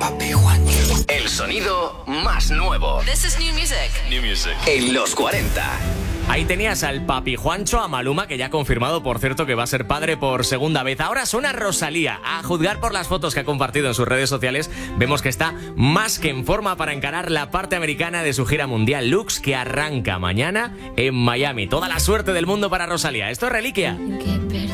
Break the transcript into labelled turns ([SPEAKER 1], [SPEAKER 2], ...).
[SPEAKER 1] Papi Juancho. El sonido más nuevo.
[SPEAKER 2] This is new music.
[SPEAKER 1] New music. En los 40.
[SPEAKER 3] Ahí tenías al Papi Juancho, a Maluma, que ya ha confirmado, por cierto, que va a ser padre por segunda vez. Ahora suena Rosalía. A juzgar por las fotos que ha compartido en sus redes sociales, vemos que está más que en forma para encarar la parte americana de su gira mundial Lux, que arranca mañana en Miami. Toda la suerte del mundo para Rosalía. Esto es Reliquia.